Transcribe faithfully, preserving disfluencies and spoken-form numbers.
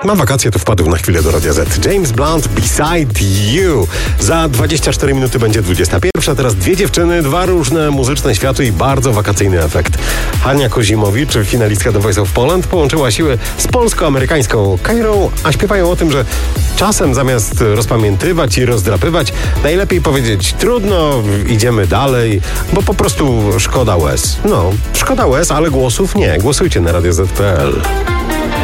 Mam wakacje, to wpadł na chwilę do Radia Z. James Blunt, Beside You. Za dwadzieścia cztery minuty będzie dwudziesta pierwsza. Teraz dwie dziewczyny, dwa różne muzyczne światy i bardzo wakacyjny efekt. Hania Kozimowicz, finalistka The Voice of Poland, połączyła siły z polsko-amerykańską Kairą, a śpiewają o tym, że czasem zamiast rozpamiętywać i rozdrapywać, najlepiej powiedzieć trudno, idziemy dalej, bo po prostu szkoda łez. No, szkoda łez, ale głosów nie. Głosujcie na radio zet kropka pe el.